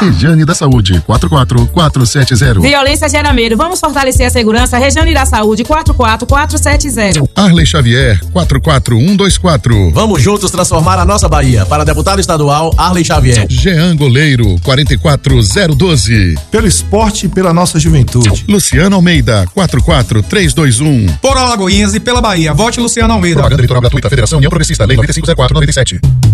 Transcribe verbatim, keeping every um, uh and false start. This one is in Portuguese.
Regiane da Saúde, quatro quatro quatro sete zero. Violência gera medo. Vamos fortalecer a segurança. Regiane da Saúde, quatro quatro quatro sete zero. Arley Xavier, quatro quatro um dois quatro. Vamos juntos transformar a nossa Bahia. Para deputado estadual, Arley Xavier. Jean Goleiro, quatro quatro zero um dois. Pelo esporte e pela nossa juventude. Luciano Almeida, quatro quatro três dois um. Por Alagoinhas e pela Bahia, vote Luciano Almeida. Propaganda eleitoral gratuita, Federação União Progressista, Lei nove cinco zero quatro nove sete.